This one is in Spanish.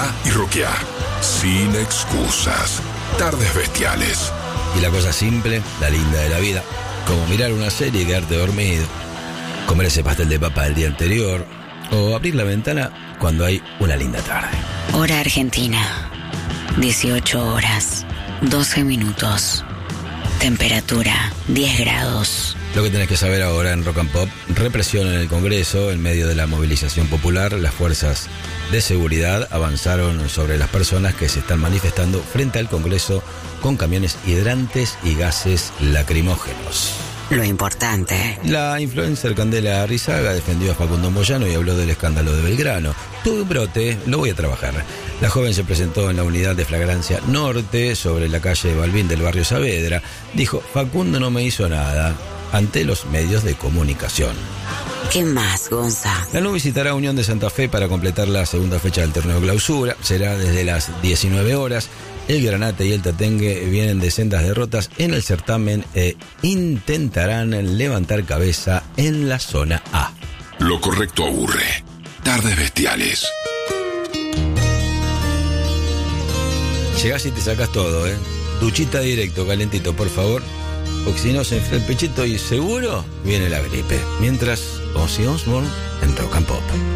Disfrutá y roqueá. Sin excusas. Tardes Bestiales. Y la cosa simple, la linda de la vida, como mirar una serie y quedarte dormido, comer ese pastel de papa del día anterior, o abrir la ventana cuando hay una linda tarde. Hora Argentina, 18 horas, 12 minutos. Temperatura, 10 grados. Lo que tenés que saber ahora en Rock and Pop: represión en el Congreso. En medio de la movilización popular, las fuerzas de seguridad avanzaron sobre las personas que se están manifestando frente al Congreso con camiones hidrantes y gases lacrimógenos. Lo importante. La influencer Candela Arrizaga defendió a Facundo Moyano y habló del escándalo de Belgrano. Tuve un brote, lo voy a trabajar. La joven se presentó en la unidad de flagrancia norte, sobre la calle Balbín del barrio Saavedra. Dijo: Facundo no me hizo nada, ante los medios de comunicación. ¿Qué más, Gonza? La NU visitará Unión de Santa Fe para completar la segunda fecha del torneo clausura. Será desde las 19 horas. El Granate y el Tatengue vienen de sendas derrotas en el certamen e intentarán levantar cabeza en la zona A. Lo correcto aburre. Tardes Bestiales. Llegás y te sacas todo, Duchita directo, calentito, por favor. Porque si no se enfría el pechito y seguro viene la gripe. Mientras, Ozzy Osbourne en Rock and Pop.